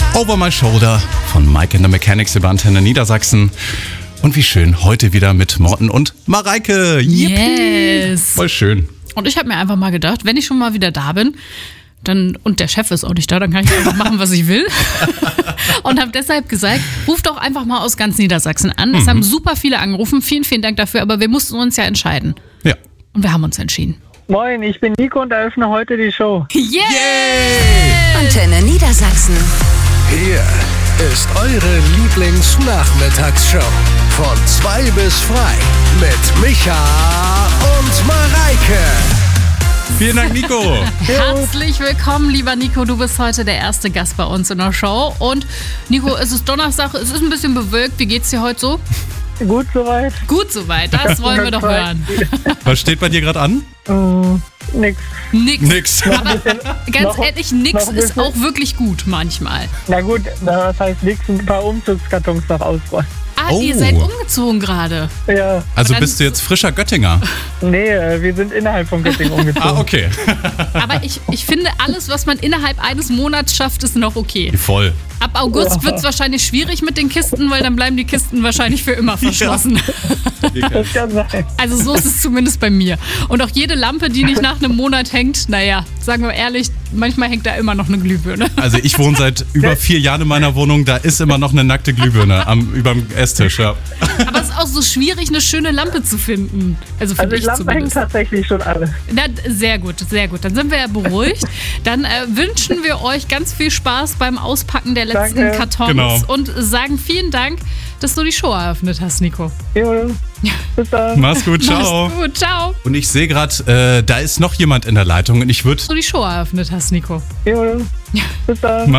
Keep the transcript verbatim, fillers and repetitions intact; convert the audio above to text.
Over My Shoulder von Mike and the Mechanics über Antenne Niedersachsen. Und wie schön, heute wieder mit Morten und Mareike. Yippie. Yes. Voll schön. Und ich habe mir einfach mal gedacht, wenn ich schon mal wieder da bin, dann und der Chef ist auch nicht da, dann kann ich einfach machen, was ich will. Und habe deshalb gesagt, ruf doch einfach mal aus ganz Niedersachsen an. Es mhm. haben super viele angerufen. Vielen, vielen Dank dafür. Aber wir mussten uns ja entscheiden. Ja. Und wir haben uns entschieden. Moin, ich bin Nico und eröffne heute die Show. Yeah! Yay! Antenne Niedersachsen. Hier ist eure Lieblingsnachmittagsshow. Von zwei bis frei mit Micha und Mareike. Vielen Dank, Nico. Herzlich willkommen, lieber Nico. Du bist heute der erste Gast bei uns in der Show. Und Nico, es ist Donnerstag, es ist ein bisschen bewölkt. Wie geht's dir heute so? Gut soweit? Gut soweit, das wollen wir doch hören. Was steht bei dir gerade an? Mm, nix. Nix. Nix. Aber bisschen, ganz noch, ehrlich, nix noch ein ist bisschen. auch wirklich gut manchmal. Na gut, das heißt nix, ein paar Umzugskartons noch ausräumen. Ah, Oh. ihr seid umgezogen gerade. Ja, Also dann- bist du jetzt frischer Göttinger? nee, äh, wir sind innerhalb von Göttingen umgezogen. Ah, okay. Aber ich, ich finde, alles, was man innerhalb eines Monats schafft, ist noch okay. Voll. Ab August wird es wahrscheinlich schwierig mit den Kisten, weil dann bleiben die Kisten wahrscheinlich für immer verschlossen. Das kann sein. Also so ist es zumindest bei mir. Und auch jede Lampe, die nicht nach einem Monat hängt, naja, sagen wir ehrlich, manchmal hängt da immer noch eine Glühbirne. Also ich wohne seit über vier Jahren in meiner Wohnung, da ist immer noch eine nackte Glühbirne am, überm Esstisch, ja. Aber es ist auch so schwierig, eine schöne Lampe zu finden. Also finde Also die ich Lampen hängen zumindest. tatsächlich schon alle. Na, sehr gut, sehr gut. Dann sind wir ja beruhigt. Dann äh, wünschen wir euch ganz viel Spaß beim Auspacken der letzten Danke. Kartons Genau. und sagen vielen Dank, dass du die Show eröffnet hast, Nico. Jo, bis dann. Mach's gut, ciao. Mach's gut, ciao. Und ich sehe gerade, äh, da ist noch jemand in der Leitung und ich würde... Dass du die Show eröffnet hast, Nico. Jo, bis dann.